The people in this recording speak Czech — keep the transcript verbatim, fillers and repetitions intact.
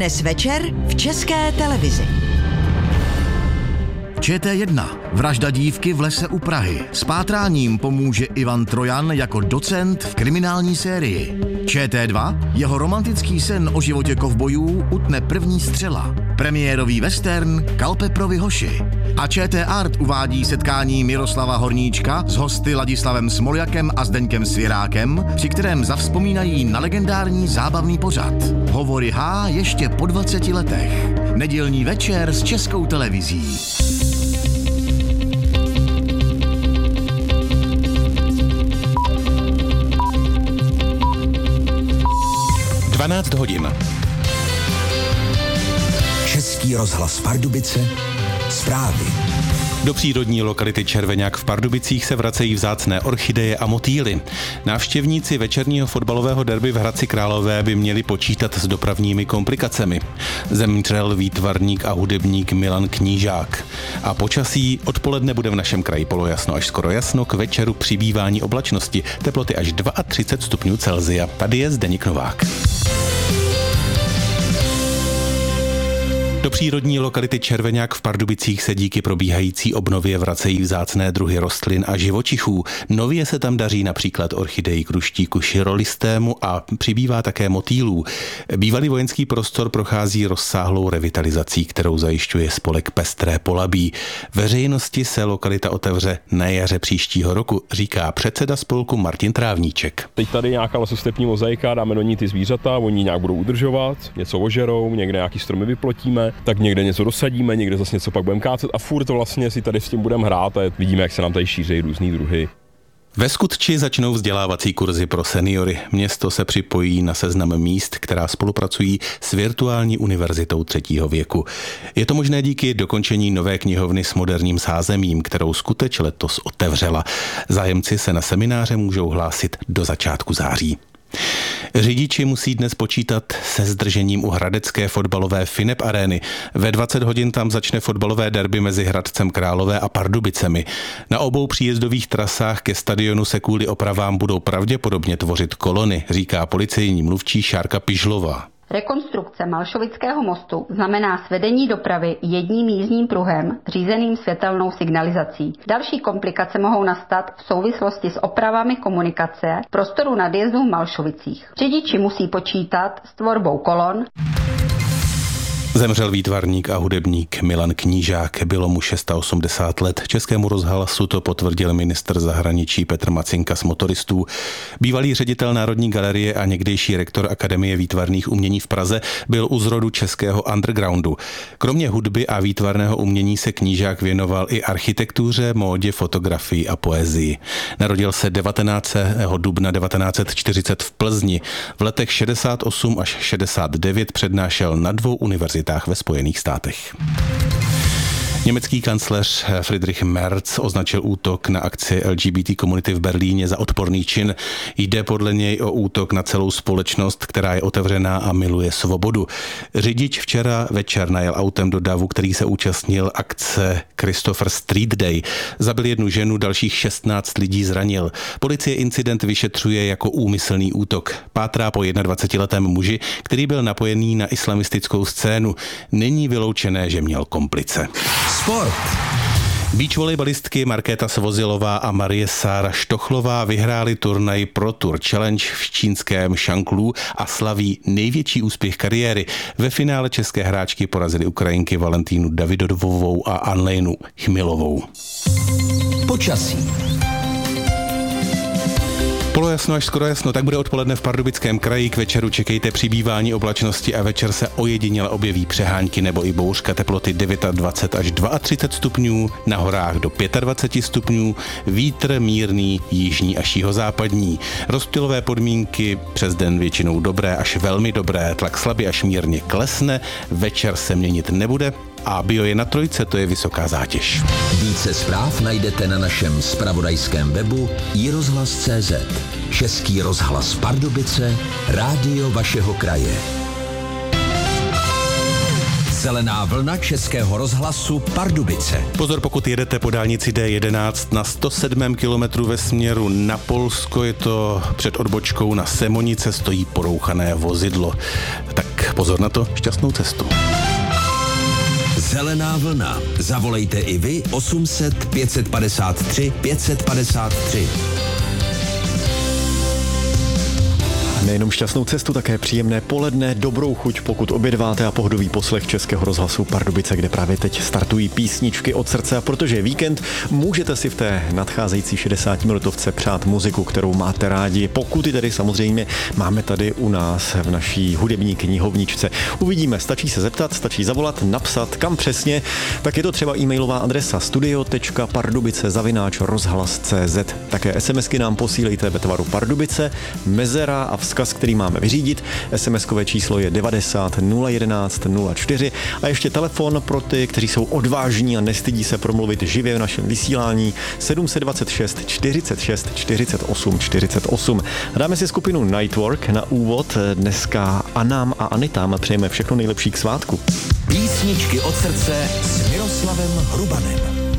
Dnes večer v České televizi. Č T jedna. Vražda dívky v lese u Prahy. S pátráním pomůže Ivan Trojan jako docent v kriminální sérii. Č T dva. Jeho romantický sen o životě kovbojů utne první střela. Premiérový western Kalpeprovi hoši. A Č T Art uvádí setkání Miroslava Horníčka s hosty Ladislavem Smoljakem a Zdeňkem Svěrákem, při kterém zavzpomínají na legendární zábavný pořad. Hovory H ještě po dvaceti letech. Nedělní večer s Českou televizí. dvanáct hodin. Český rozhlas Pardubice. Zprávy. Do přírodní lokality Červeňák v Pardubicích se vracejí vzácné orchideje a motýly. Návštěvníci večerního fotbalového derby v Hradci Králové by měli počítat s dopravními komplikacemi. Zemřel výtvarník a hudebník Milan Knížák. A počasí odpoledne bude v našem kraji polojasno až skoro jasno, k večeru přibývání oblačnosti, teploty až třicet dva stupňů Celsia. Tady je Zdeněk Novák. Do přírodní lokality Červeňák v Pardubicích se díky probíhající obnově vracejí vzácné druhy rostlin a živočichů. Nově se tam daří například orchideji kruštíku širolistému a přibývá také motýlů. Bývalý vojenský prostor prochází rozsáhlou revitalizací, kterou zajišťuje spolek Pestré Polabí. Veřejnosti se lokalita otevře na jaře příštího roku, říká předseda spolku Martin Trávníček. Teď tady nějaká lesostepní mozaika, dáme do ní ty zvířata, oni nějak budou udržovat, něco ožerou, někde nějaký stromy vyplotíme, tak někde něco dosadíme, někde zase něco pak budeme kácet a furt to vlastně si tady s tím budeme hrát a vidíme, jak se nám tady šíří různý druhy. Ve Skutči začnou vzdělávací kurzy pro seniory. Město se připojí na seznam míst, která spolupracují s virtuální univerzitou třetího věku. Je to možné díky dokončení nové knihovny s moderním zázemím, kterou Skuteč letos otevřela. Zájemci se na semináře můžou hlásit do začátku září. Řidiči musí dnes počítat se zdržením u hradecké fotbalové Finep arény. Ve dvacet hodin tam začne fotbalové derby mezi Hradcem Králové a Pardubicemi. Na obou příjezdových trasách ke stadionu se kvůli opravám budou pravděpodobně tvořit kolony, říká policejní mluvčí Šárka Pižlová. Rekonstrukce Malšovického mostu znamená svedení dopravy jedním jízdním pruhem řízeným světelnou signalizací. Další komplikace mohou nastat v souvislosti s opravami komunikace prostoru nadjezdu v Malšovicích. Řidiči musí počítat s tvorbou kolon. Zemřel výtvarník a hudebník Milan Knížák, bylo mu osmdesát šest let. Českému rozhlasu to potvrdil ministr zahraničí Petr Macinka z Motoristů. Bývalý ředitel Národní galerie a někdejší rektor Akademie výtvarných umění v Praze byl u zrodu českého undergroundu. Kromě hudby a výtvarného umění se Knížák věnoval i architektuře, módě, fotografii a poezii. Narodil se devatenáctého dubna devatenáct set čtyřicet v Plzni. V letech šedesát osm až šedesát devět přednášel na dvou univerzitách ve Spojených státech. Německý kancléř Friedrich Merz označil útok na akci L G B T komunity v Berlíně za odporný čin. Jde podle něj o útok na celou společnost, která je otevřená a miluje svobodu. Řidič včera večer najel autem do davu, který se účastnil akce Christopher Street Day. Zabil jednu ženu, dalších šestnáct lidí zranil. Policie incident vyšetřuje jako úmyslný útok. Pátrá po dvacetiletém muži, který byl napojený na islamistickou scénu. Není vyloučené, že měl komplice. Sport. Beach volejbalistky Markéta Svozilová a Marie Sára Štochlová vyhrály turnaj Pro Tour Challenge v čínském Šanklu a slaví největší úspěch kariéry. Ve finále české hráčky porazily Ukrajinky Valentínu Davidovovou a Anlejnu Chmilovou. Počasí. Polojasno až skoro jasno, tak bude odpoledne v Pardubickém kraji. K večeru čekejte přibývání oblačnosti a večer se ojediněle objeví přehánky nebo i bouřka, teploty dvacet devět až třicet dva stupňů, na horách do dvacet pět stupňů, vítr mírný, jižní až jihozápadní. Rozptylové podmínky přes den většinou dobré až velmi dobré, tlak slabě až mírně klesne, večer se měnit nebude a bio je na trojce, to je vysoká zátěž. Více zpráv najdete na našem zpravodajském webu i rozhlas tečka cé zet. Český rozhlas Pardubice, rádio vašeho kraje. Zelená vlna Českého rozhlasu Pardubice. Pozor, pokud jedete po dálnici D jedenáct na sto sedmém kilometru ve směru na Polsko, je to před odbočkou na Semonice, stojí porouchané vozidlo. Tak pozor na to, šťastnou cestu. Zelená vlna. Zavolejte i vy osm set pět padesát tři pět padesát tři. Nejenom šťastnou cestu, také příjemné poledne, dobrou chuť, pokud obědváte a pohodový poslech Českého rozhlasu Pardubice, kde právě teď startují písničky od srdce. A protože je víkend, můžete si v té nadcházející šedesátiminutovce přát muziku, kterou máte rádi. Pokud ji tedy samozřejmě máme tady u nás v naší hudební knihovničce. Uvidíme, stačí se zeptat, stačí zavolat, napsat, kam přesně. Tak je to třeba e-mailová adresa studio tečka pardubice zavináč rozhlas tečka cé zet. Také SMSky nám posílejte ve tvaru Pardubice, mezera a vzkaz, který máme vyřídit. SMSkové číslo je devadesát nula jedenáct nula čtyři a ještě telefon pro ty, kteří jsou odvážní a nestydí se promluvit živě v našem vysílání sedm set dvacet šest čtyřicet šest čtyřicet osm čtyřicet osm. Dáme si skupinu Nightwork na úvod. Dneska Anám a Anitám přejeme všechno nejlepší k svátku. Písničky od srdce s Miroslavem Hrubanem.